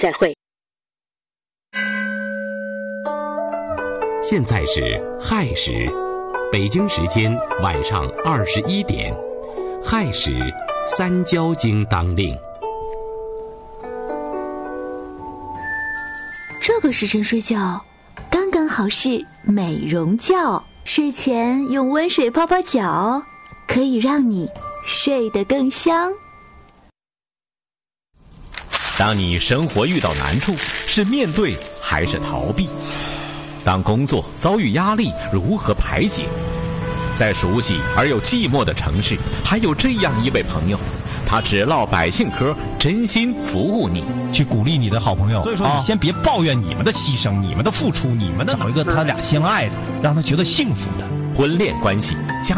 再会。 现在是亥时，北京时间晚上21点，亥时三焦经当令。 这个时辰睡觉，刚刚好是美容觉。睡前用温水泡泡脚，可以让你睡得更香。 当你生活遇到难处，是面对还是逃避？当工作遭遇压力，如何排解？在熟悉而又寂寞的城市，还有这样一位朋友，他只唠百姓嗑，真心服务你， 去鼓励你的好朋友。所以说，你先别抱怨你们的牺牲、你们的付出、你们的找一个他俩相爱的，让他觉得幸福的婚恋关系。